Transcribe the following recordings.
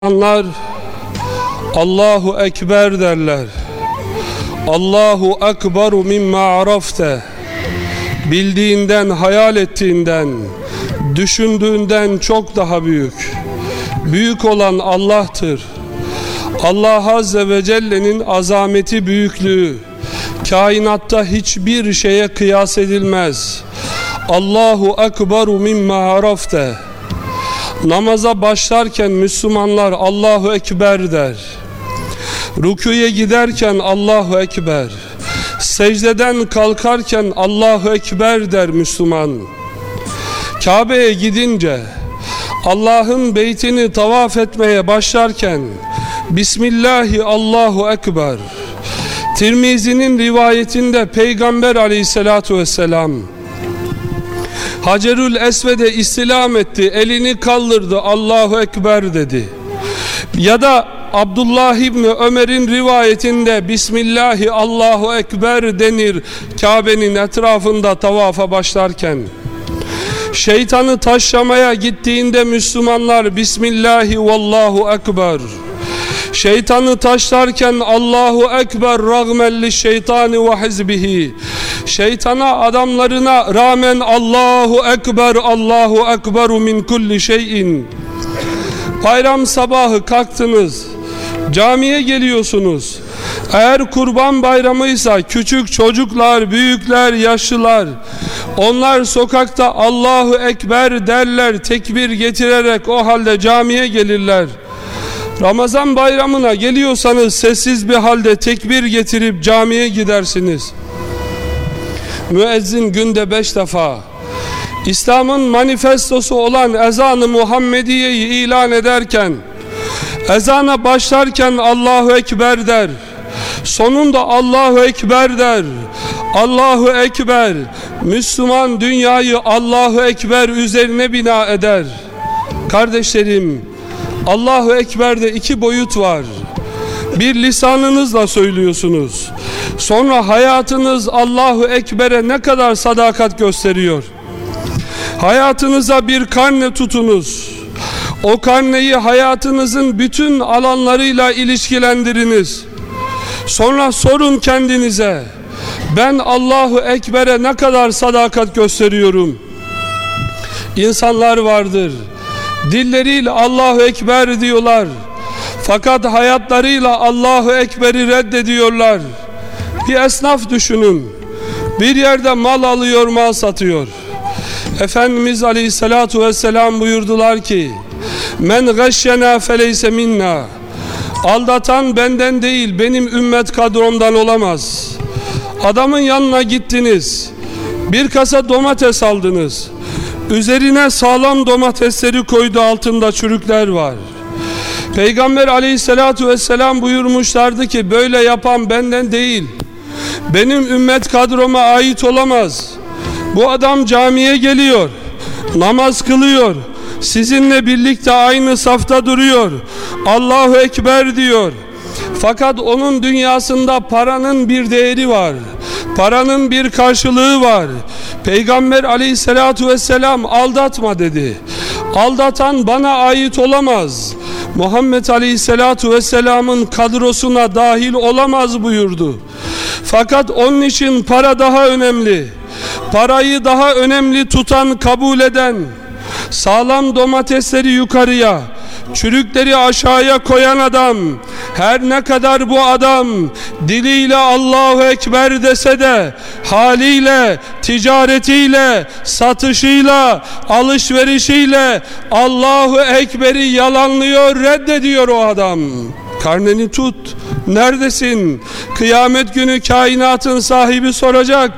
İnsanlar Allahu Ekber derler. Allahu Ekberu mimma arafte. Bildiğinden, hayal ettiğinden, düşündüğünden çok daha büyük. Büyük olan Allah'tır. Allah Azze ve Celle'nin azameti, büyüklüğü kainatta hiçbir şeye kıyas edilmez. Allahu Ekberu mimma arafte. Namaza başlarken Müslümanlar Allahu Ekber der. Rükûya giderken Allahu Ekber. Secdeden kalkarken Allahu Ekber der Müslüman. Kabe'ye gidince, Allah'ın beytini tavaf etmeye başlarken Bismillahi Allahu Ekber. Tirmizi'nin rivayetinde Peygamber Aleyhisselatu Vesselam Hacerül Esved'e istilam etti, elini kaldırdı, Allahu Ekber dedi. Ya da Abdullah İbni Ömer'in rivayetinde Bismillahi Allahu Ekber denir Kabe'nin etrafında tavafa başlarken. Şeytanı taşlamaya gittiğinde Müslümanlar Bismillahi Vallahu Ekber. Şeytanı taşlarken Allahu Ekber rağmelli şeytani ve hizbihi. Şeytana, adamlarına rağmen Allahu Ekber, Allahu Ekberu min kulli şeyin. Bayram sabahı kalktınız, camiye geliyorsunuz. Eğer kurban bayramıysa küçük çocuklar, büyükler, yaşlılar, onlar sokakta Allahu Ekber derler, tekbir getirerek o halde camiye gelirler. Ramazan bayramına geliyorsanız sessiz bir halde tekbir getirip camiye gidersiniz. Müezzin günde 5 defa İslam'ın manifestosu olan ezan-ı Muhammediye'yi ilan ederken, ezana başlarken Allahu Ekber der, sonunda Allahu Ekber der. Allahu Ekber, Müslüman dünyayı Allahu Ekber üzerine bina eder. Kardeşlerim, Allahu Ekber'de iki boyut var. Bir, lisanınızla söylüyorsunuz. Sonra hayatınız Allahu Ekber'e ne kadar sadakat gösteriyor. Hayatınıza bir karne tutunuz. O karneyi hayatınızın bütün alanlarıyla ilişkilendiriniz. Sonra sorun kendinize, ben Allahu Ekber'e ne kadar sadakat gösteriyorum? İnsanlar vardır, dilleriyle Allahu Ekber diyorlar, fakat hayatlarıyla Allahu Ekber'i reddediyorlar. Bir esnaf düşünün, bir yerde mal alıyor, mal satıyor. Efendimiz Aleyhisselatu Vesselam buyurdular ki, men gashşena feleyse minna. Aldatan benden değil, benim ümmet kadromdan olamaz. Adamın yanına gittiniz, bir kasa domates aldınız, üzerine sağlam domatesleri koydu, altında çürükler var. Peygamber Aleyhisselatu Vesselam buyurmuşlardı ki, böyle yapan benden değil, benim ümmet kadroma ait olamaz. Bu adam camiye geliyor, namaz kılıyor, sizinle birlikte aynı safta duruyor, Allahu Ekber diyor. Fakat onun dünyasında paranın bir değeri var, paranın bir karşılığı var. Peygamber Aleyhisselatu Vesselam aldatma dedi. Aldatan bana ait olamaz, Muhammed Aleyhisselatu Vesselam'ın kadrosuna dahil olamaz buyurdu. Fakat onun için para daha önemli. Parayı daha önemli tutan, kabul eden, sağlam domatesleri yukarıya, çürükleri aşağıya koyan adam, her ne kadar bu adam diliyle Allahu Ekber dese de haliyle, ticaretiyle, satışıyla, alışverişiyle Allahu Ekber'i yalanlıyor, reddediyor o adam. Karneni tut, neredesin? Kıyamet günü kainatın sahibi soracak.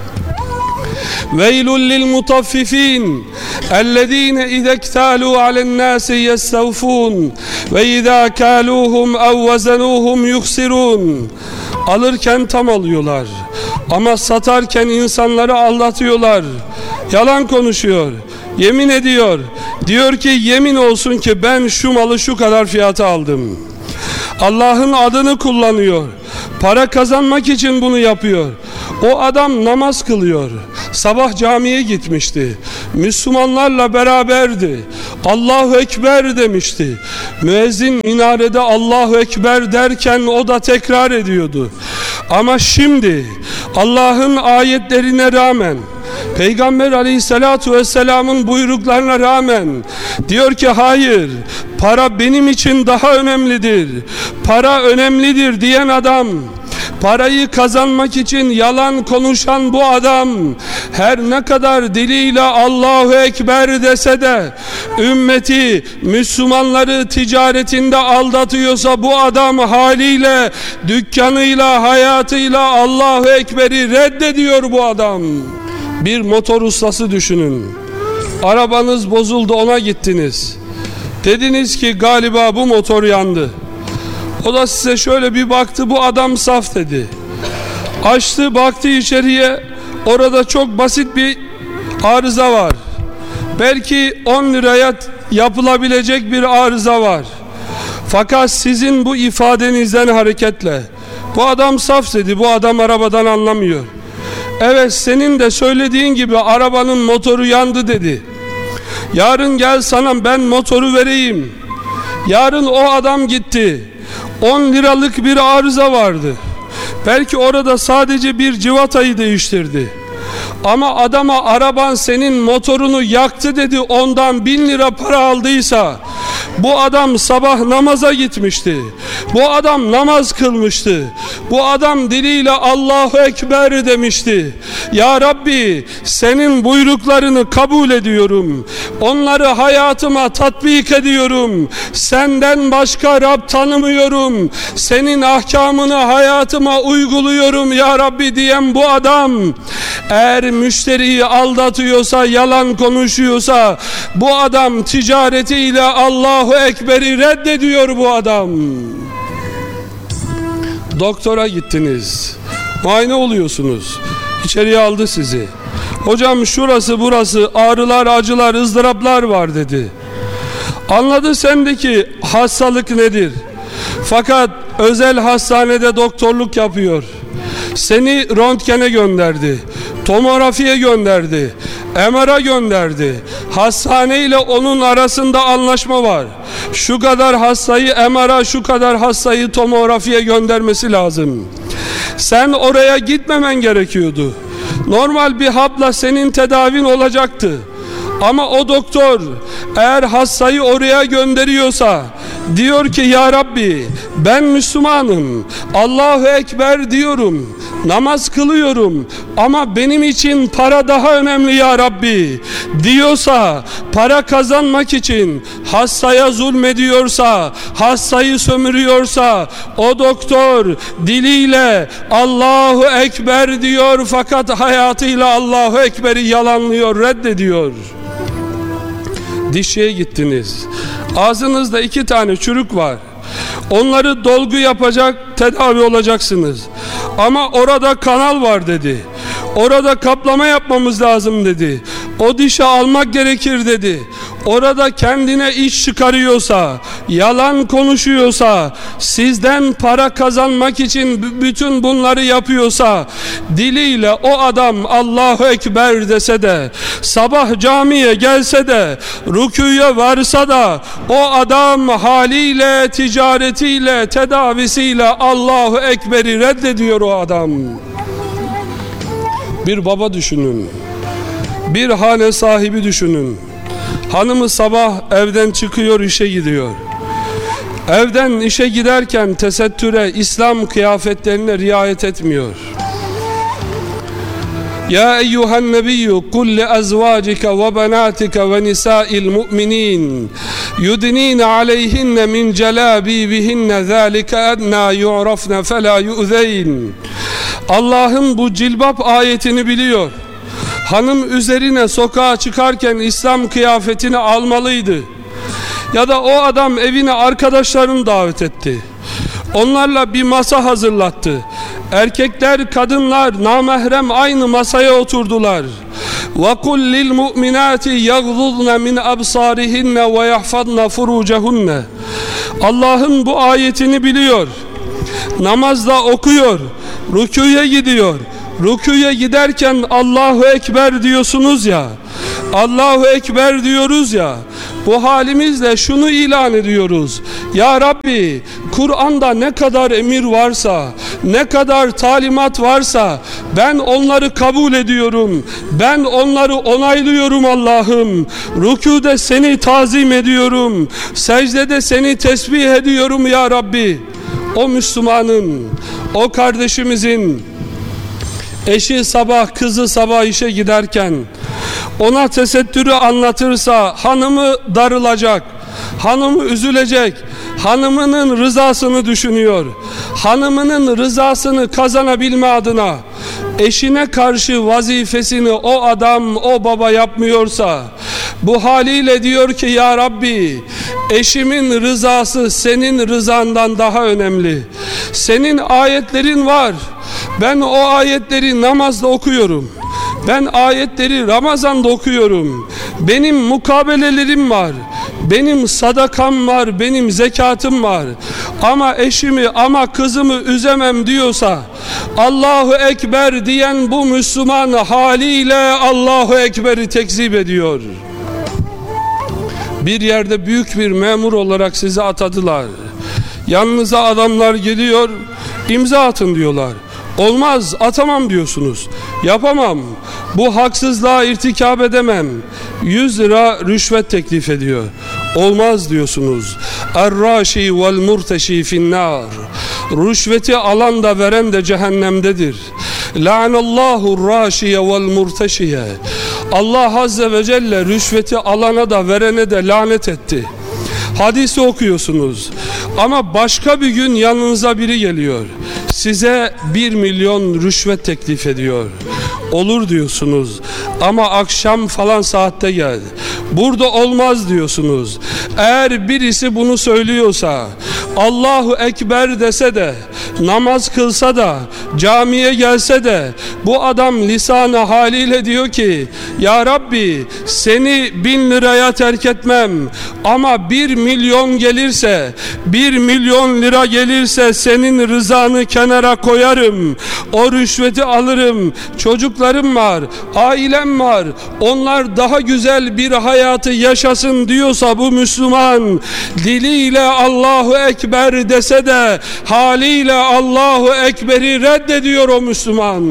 Veylul lil mutaffifin ellezine izâ iktalû ale'n-nâsi yestevfûn ve izâ kâlûhum ev vezenûhum yukhsirûn. Alırken tam alıyorlar ama satarken insanları aldatıyorlar. Yalan konuşuyor, yemin ediyor. Diyor ki, yemin olsun ki ben şu malı şu kadar fiyata aldım. Allah'ın adını kullanıyor. Para kazanmak için bunu yapıyor. O adam namaz kılıyor. Sabah camiye gitmişti. Müslümanlarla beraberdi. Allahu Ekber demişti. Müezzin minarede Allahu Ekber derken o da tekrar ediyordu. Ama şimdi Allah'ın ayetlerine rağmen, Peygamber Aleyhisselatü Vesselam'ın buyruklarına rağmen diyor ki hayır, para benim için daha önemlidir, para önemlidir diyen adam, parayı kazanmak için yalan konuşan bu adam, her ne kadar diliyle Allahu Ekber dese de ümmeti, Müslümanları ticaretinde aldatıyorsa bu adam haliyle, dükkanıyla, hayatıyla Allahu Ekber'i reddediyor bu adam. Bir motor ustası düşünün. Arabanız bozuldu, ona gittiniz. Dediniz ki galiba bu motor yandı. O da size şöyle bir baktı, bu adam saf dedi. Açtı, baktı içeriye, orada çok basit bir arıza var. Belki 10 liraya yapılabilecek bir arıza var. Fakat sizin bu ifadenizden hareketle, bu adam saf dedi, bu adam arabadan anlamıyor. Evet, senin de söylediğin gibi arabanın motoru yandı dedi. Yarın gel sana ben motoru vereyim. Yarın o adam gitti. 10 liralık bir arıza vardı. Belki orada sadece bir civatayı değiştirdi. Ama adama araban senin motorunu yaktı dedi, ondan 1000 lira para aldıysa, bu adam sabah namaza gitmişti. Bu adam namaz kılmıştı. Bu adam diliyle Allahu Ekber demişti. Ya Rabbi, senin buyruklarını kabul ediyorum. Onları hayatıma tatbik ediyorum. Senden başka Rab tanımıyorum. Senin ahkamını hayatıma uyguluyorum ya Rabbi diyen bu adam, eğer müşteriyi aldatıyorsa, yalan konuşuyorsa, bu adam ticaretiyle Allahu Ekber'i reddediyor bu adam. Doktora gittiniz, muayene oluyorsunuz, içeriye aldı sizi. Hocam şurası burası ağrılar, acılar, ızdıraplar var dedi. Anladı sendeki hastalık nedir. Fakat özel hastanede doktorluk yapıyor. Seni röntgene gönderdi, tomografiye gönderdi, MR'a gönderdi. Hastane ile onun arasında anlaşma var. Şu kadar hastayı MR'a, şu kadar hastayı tomografiye göndermesi lazım. Sen oraya gitmemen gerekiyordu. Normal bir hapla senin tedavin olacaktı. Ama o doktor eğer hastayı oraya gönderiyorsa, diyor ki ya Rabbi, ben Müslümanım, Allahu Ekber diyorum, namaz kılıyorum ama benim için para daha önemli ya Rabbi diyorsa, para kazanmak için hastaya zulmediyorsa, hastayı sömürüyorsa, o doktor diliyle Allahu Ekber diyor fakat hayatıyla Allahu Ekber'i yalanlıyor, reddediyor. Dişçiye gittiniz, ağzınızda 2 tane çürük var, onları dolgu yapacak, tedavi olacaksınız. Ama orada kanal var dedi, orada kaplama yapmamız lazım dedi, o dişi almak gerekir dedi. Orada kendine iş çıkarıyorsa, yalan konuşuyorsa, sizden para kazanmak için bütün bunları yapıyorsa, diliyle o adam Allahu Ekber dese de, sabah camiye gelse de, rükûya varsa da, o adam haliyle, ticaretiyle, tedavisiyle Allahu Ekber'i reddediyor o adam. Bir baba düşünün, bir hane sahibi düşünün. Hanımı sabah evden çıkıyor, işe gidiyor. Evden işe giderken tesettüre, İslam kıyafetlerine riayet etmiyor. Ya eyyuhen nebiyyü kul li azvacike ve benatika ve nisa'il mu'minin yudnine aleyhinne min celabibihinne zâlike ednâ yu'rafne felâ yu'zeyn. Allah'ın bu cilbap ayetini biliyor. Hanım üzerine sokağa çıkarken İslam kıyafetini almalıydı. Ya da o adam evine arkadaşlarını davet etti. Onlarla bir masa hazırlattı. Erkekler, kadınlar namahrem aynı masaya oturdular. وَقُلْ لِلْمُؤْمِنَاتِ يَغْضُضْنَ مِنْ أَبْصَارِهِنَّ وَيَحْفَظْنَ فُرُوجَهُنَّ. Allah'ın bu ayetini biliyor. Namazda okuyor. Rükûya gidiyor. Rükûya giderken Allahu Ekber diyorsunuz ya, Allahu Ekber diyoruz ya, Bu halimizle şunu ilan ediyoruz: Ya Rabbi, Kur'an'da ne kadar emir varsa, ne kadar talimat varsa ben onları kabul ediyorum, ben onları onaylıyorum Allah'ım. Rükûde seni tazim ediyorum, secdede seni tesbih ediyorum ya Rabbi. O Müslümanın, o kardeşimizin eşi sabah, kızı sabah işe giderken ona tesettürü anlatırsa hanımı darılacak, hanımı üzülecek, hanımının rızasını düşünüyor. Hanımının rızasını kazanabilme adına eşine karşı vazifesini o adam, o baba yapmıyorsa, bu haliyle diyor ki ya Rabbi, eşimin rızası senin rızandan daha önemli. Senin ayetlerin var. Ben o ayetleri namazda okuyorum. Ben ayetleri Ramazan'da okuyorum. Benim mukabelelerim var. Benim sadakam var, benim zekatım var. Ama eşimi, ama kızımı üzemem diyorsa, Allahu Ekber diyen bu Müslüman haliyle Allahu Ekber'i tekzip ediyor. Bir yerde büyük bir memur olarak sizi atadılar. Yanınıza adamlar geliyor, imza atın diyorlar. Olmaz, atamam diyorsunuz. Yapamam, bu haksızlığa irtikab edemem. 100 lira rüşvet teklif ediyor. Olmaz diyorsunuz. Er-raşi vel murteşi finnâr. Rüşveti alan da veren de cehennemdedir. La'anallahu r-raşiye vel murteşiye. Allah Azze ve Celle rüşveti alana da verene de lanet etti. Hadisi okuyorsunuz ama başka bir gün yanınıza biri geliyor, size 1 milyon rüşvet teklif ediyor. Olur diyorsunuz ama akşam falan saatte gel. Burada olmaz diyorsunuz. Eğer birisi bunu söylüyorsa, Allahu Ekber dese de, namaz kılsa da, camiye gelse de, bu adam lisanı haliyle diyor ki ya Rabbi, seni 1000 liraya terk etmem ama 1 milyon gelirse, 1 milyon lira gelirse senin rızanı kenara koyarım, o rüşveti alırım. Çocuklarım var, ailem var, onlar daha güzel bir hayatı yaşasın diyorsa bu Müslüman, diliyle Allahu Ekber dese de haliyle Allahu Ekber'i reddediyor o Müslüman.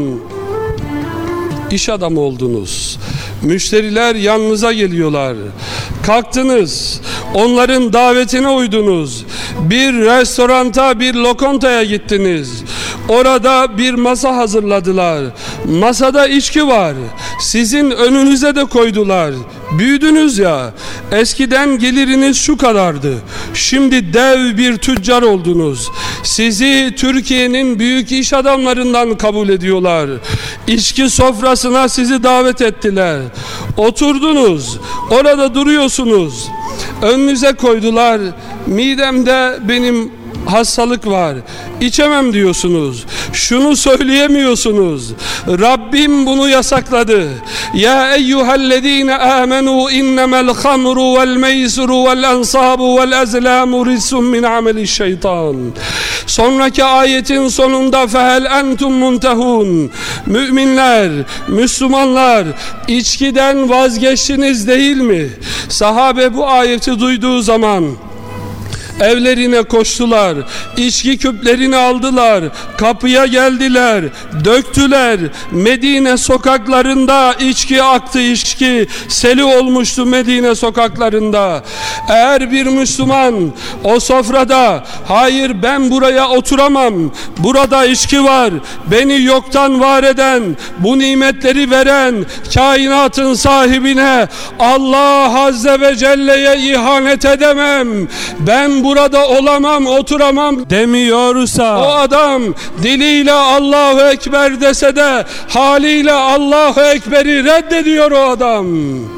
İş adamı oldunuz, müşteriler yanınıza geliyorlar, kalktınız, onların davetine uydunuz, bir restoranta, bir lokantaya gittiniz, orada bir masa hazırladılar, masada içki var, sizin önünüze de koydular. Büyüdünüz ya, eskiden geliriniz şu kadardı, şimdi dev bir tüccar oldunuz. Sizi Türkiye'nin büyük iş adamlarından kabul ediyorlar. İçki sofrasına sizi davet ettiler. Oturdunuz, orada duruyorsunuz. Önünüze koydular, midemde benim hastalık var, içemem diyorsunuz. Şunu söyleyemiyorsunuz: Rabbim bunu yasakladı. Ya eyyühellezine amenu innemel hamru vel meysru vel ansabu vel ezlamu rizsun min amelişşeytan. Sonraki ayetin sonunda fehel entum muntehun. Müminler, Müslümanlar, içkiden vazgeçtiniz değil mi? Sahabe bu ayeti duyduğu zaman evlerine koştular, içki küplerini aldılar, kapıya geldiler, döktüler. Medine sokaklarında içki aktı, içki seli olmuştu Medine sokaklarında. Eğer bir Müslüman o sofrada, hayır ben buraya oturamam, burada içki var, beni yoktan var eden, bu nimetleri veren kainatın sahibine, Allah Azze ve Celle'ye ihanet edemem, ben burada olamam, oturamam demiyorsa, o adam diliyle Allahu Ekber dese de haliyle Allahu Ekber'i reddediyor o adam.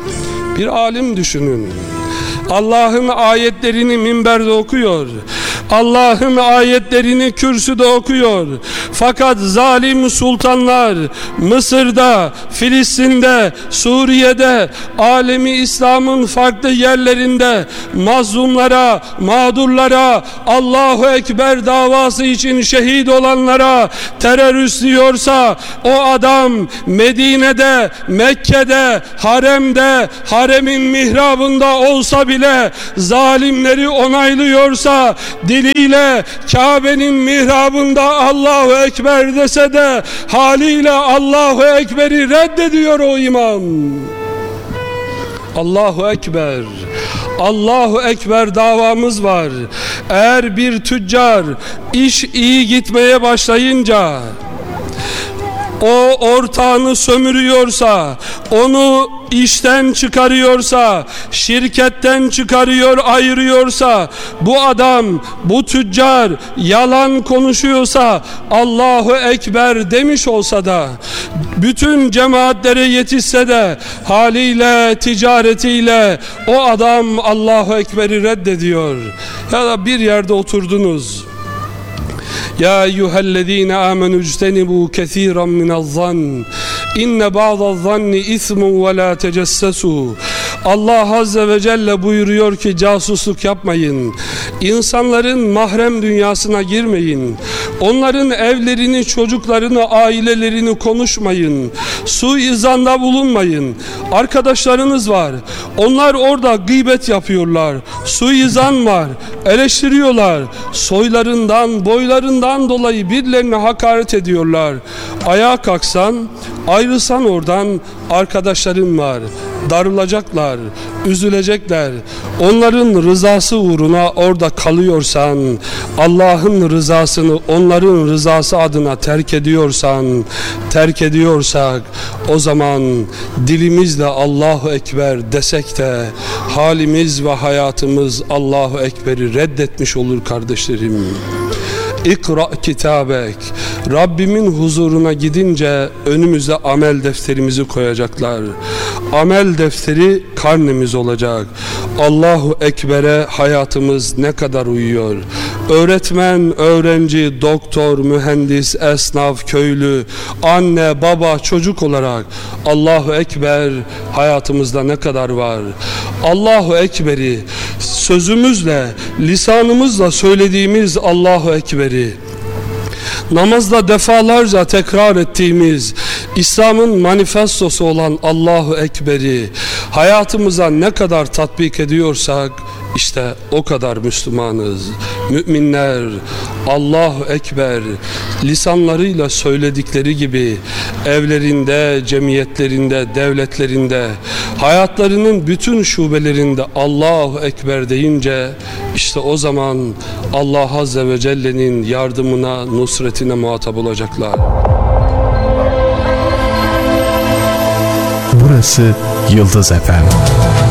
Bir alim düşünün, Allah'ın ayetlerini minberde okuyor, Allah'ın ayetlerini kürsüde okuyor. Fakat zalim sultanlar Mısır'da, Filistin'de, Suriye'de, alemi İslam'ın farklı yerlerinde mazlumlara, mağdurlara, Allahu Ekber davası için şehit olanlara terörist diyorsa, o adam Medine'de, Mekke'de, haremde, haremin mihrabında olsa bile zalimleri onaylıyorsa, diliyle Kabe'nin mihrabında Allahu Ekber dese de haliyle Allahu Ekber'i reddediyor o imam. Allahu Ekber, Allahu Ekber davamız var. Eğer bir tüccar iş iyi gitmeye başlayınca o ortağını sömürüyorsa, onu işten çıkarıyorsa, şirketten çıkarıyor, ayırıyorsa, bu adam, bu tüccar yalan konuşuyorsa, Allahu Ekber demiş olsa da, bütün cemaatlere yetişse de haliyle, ticaretiyle o adam Allahu Ekber'i reddediyor. Ya da bir yerde oturdunuz. Ya eyyühellezine amenu ictenibu kethiran minel-zann inne ba'da'z-zanni ismun ve la tecessesu. Allah Azze ve Celle buyuruyor ki casusluk yapmayın. İnsanların mahrem dünyasına girmeyin. Onların evlerini, çocuklarını, ailelerini konuşmayın. Suizanda bulunmayın. Arkadaşlarınız var. Onlar orada gıybet yapıyorlar. Suizan var. Eleştiriyorlar. Soylarından, boylarından dolayı birilerine hakaret ediyorlar. Ayağa kalksan, ayrılsan oradan, arkadaşların var. Darılacaklar, üzülecekler. Onların rızası uğruna orada kalıyorsan, Allah'ın rızasını onların rızası adına terk ediyorsak, o zaman dilimizle Allahu Ekber desek de halimiz ve hayatımız Allahu Ekber'i reddetmiş olur kardeşlerim. İkra kitabek. Rabbimin huzuruna gidince önümüze amel defterimizi koyacaklar. Amel defteri karnemiz olacak. Allahu Ekber'e hayatımız ne kadar uyuyor. Öğretmen, öğrenci, doktor, mühendis, esnaf, köylü, anne, baba, çocuk olarak Allahu Ekber hayatımızda ne kadar var? Allahu Ekber'i sözümüzle, lisanımızla söylediğimiz Allahu Ekber'i, namazda defalarca tekrar ettiğimiz İslam'ın manifestosu olan Allahu Ekber'i hayatımıza ne kadar tatbik ediyorsak işte o kadar Müslümanız. Müminler Allahu Ekber lisanlarıyla söyledikleri gibi evlerinde, cemiyetlerinde, devletlerinde, hayatlarının bütün şubelerinde Allahu Ekber deyince işte o zaman Allah Azze ve Celle'nin yardımına, nusretine muhatap olacaklar. Burası Yıldız FM.